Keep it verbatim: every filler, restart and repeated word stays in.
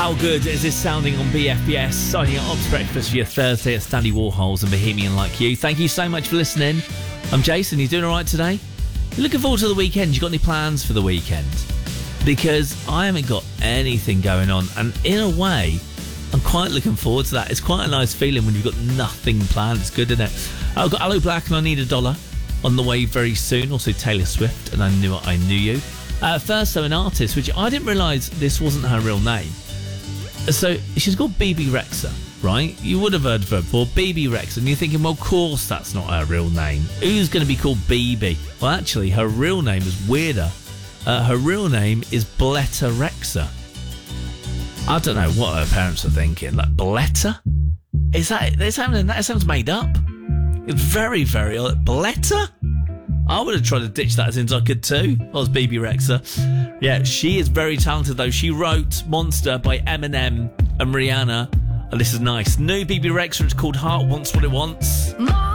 How good is this sounding on B F B S? Signing up to breakfast for your Thursday at Stanley Warhols and Bohemian Like You. Thank you so much for listening. I'm Jason. You doing all right today? You looking forward to the weekend? You got any plans for the weekend? Because I haven't got anything going on, and in a way, I'm quite looking forward to that. It's quite a nice feeling when you've got nothing planned. It's good, isn't it? I've got Aloe Black and I Need a Dollar on the way very soon. Also Taylor Swift and I Knew It, I Knew You. Uh, first, though, an artist, which I didn't realise this wasn't her real name. So she's called Bebe Rexha, right? You would have heard of her before, Bebe Rexha, and you're thinking, well, of course that's not her real name. Who's going to be called Bebe? Well, actually, her real name is weirder. Uh, her real name is Bletta Rexha. I don't know what her parents are thinking. Like, Bletta? Is that, that, sounds, that sounds made up. It's very, very odd. Bletta? I would have tried to ditch that as soon as I could too. I was Bebe Rexha. Yeah, she is very talented though. She wrote Monster by Eminem and Rihanna. And this is nice. New Bebe Rexha, it's called Heart Wants What It Wants.